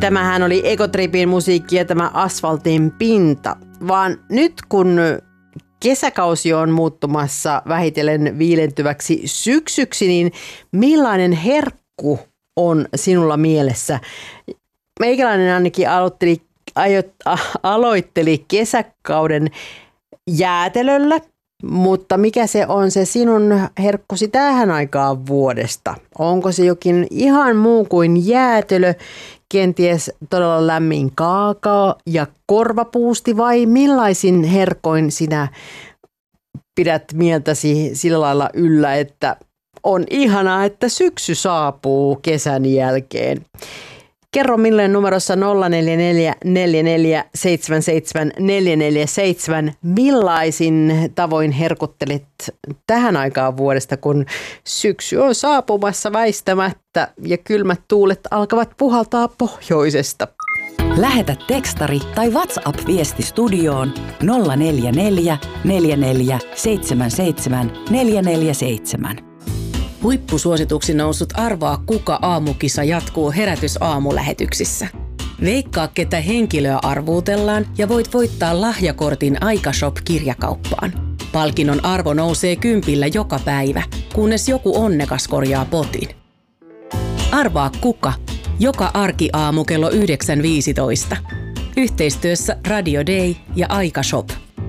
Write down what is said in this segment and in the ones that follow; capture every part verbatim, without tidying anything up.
Tämähän oli Ekotripin musiikki ja tämä Asfaltin pinta. Vaan nyt kun kesäkausi on muuttumassa vähitellen viilentyväksi syksyksi, niin millainen herkku on sinulla mielessä? Meikäläinen ainakin aloitteli, ajo, aloitteli kesäkauden jäätelöllä, mutta mikä se on se sinun herkkusi tähän aikaan vuodesta? Onko se jokin ihan muu kuin jäätelö, kenties todella lämmin kaakao ja korvapuusti vai millaisin herkoin sinä pidät mieltäsi sillä lailla yllä, että on ihanaa, että syksy saapuu kesän jälkeen? Kerro milleen numerossa nolla neljä neljä neljä neljä seitsemän seitsemän neljä neljä seitsemän, millaisin tavoin herkuttelit tähän aikaan vuodesta, kun syksy on saapumassa väistämättä ja kylmät tuulet alkavat puhaltaa pohjoisesta. Lähetä tekstari tai WhatsApp-viesti studioon nolla neljä neljä neljä neljä seitsemän seitsemän neljä neljä seitsemän. Huippusuosituksi noussut Arvaa kuka -aamukisa jatkuu Herätys-aamulähetyksissä. Veikkaa, ketä henkilöä arvuutellaan ja voit voittaa lahjakortin Aika-shop-kirjakauppaan. Palkinnon arvo nousee kympillä joka päivä, kunnes joku onnekas korjaa potin. Arvaa kuka, joka arkiaamu kello yhdeksän viisitoista. Yhteistyössä Radio Day ja Aika-shop.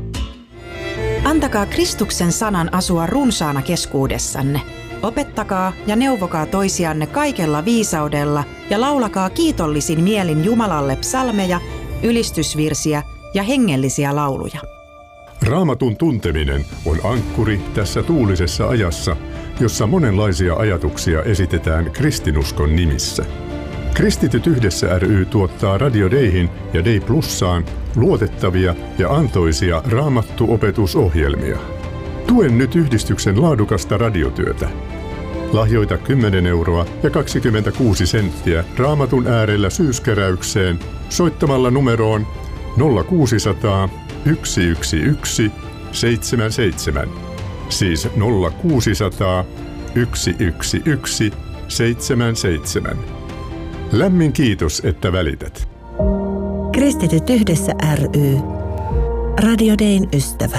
Antakaa Kristuksen sanan asua runsaana keskuudessanne. Opettakaa ja neuvokaa toisianne kaikella viisaudella ja laulakaa kiitollisin mielin Jumalalle psalmeja, ylistysvirsiä ja hengellisiä lauluja. Raamatun tunteminen on ankkuri tässä tuulisessa ajassa, jossa monenlaisia ajatuksia esitetään kristinuskon nimissä. Kristityt yhdessä ry tuottaa Radio Dayhin ja Day Plussaan luotettavia ja antoisia raamattuopetusohjelmia. Tuen nyt yhdistyksen laadukasta radiotyötä. Lahjoita kymmenen euroa ja kaksikymmentäkuusi senttiä Raamatun äärellä syyskeräykseen soittamalla numeroon nolla kuusisataa yksi yksi yksi seitsemän seitsemän. Siis nolla kuusisataa yksi yksi yksi seitsemän seitsemän. Lämmin kiitos, että välität. Kristityt yhdessä ry. Radio Dayn ystävä.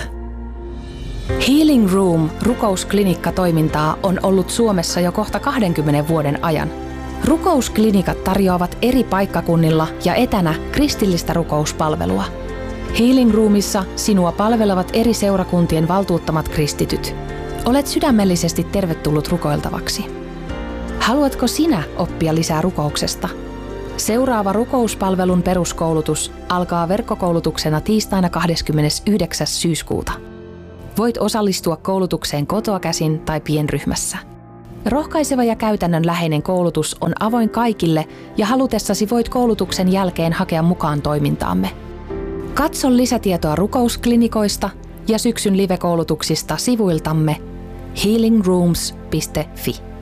Healing Room rukousklinikka-toimintaa on ollut Suomessa jo kohta kahdenkymmenen vuoden ajan. Rukousklinikat tarjoavat eri paikkakunnilla ja etänä kristillistä rukouspalvelua. Healing Roomissa sinua palvelevat eri seurakuntien valtuuttamat kristityt. Olet sydämellisesti tervetullut rukoiltavaksi. Haluatko sinä oppia lisää rukouksesta? Seuraava rukouspalvelun peruskoulutus alkaa verkkokoulutuksena tiistaina kahdeskymmenesyhdeksäs syyskuuta. Voit osallistua koulutukseen kotoa käsin tai pienryhmässä. Rohkaiseva ja käytännönläheinen koulutus on avoin kaikille ja halutessasi voit koulutuksen jälkeen hakea mukaan toimintaamme. Katso lisätietoa rukousklinikoista ja syksyn live-koulutuksista sivuiltamme healing rooms piste fi.